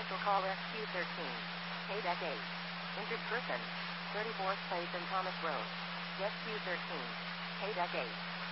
Special call Rescue 13. KDEC 8. Injured person. 34th place in Thomas Road. Rescue 13. KDEC 8.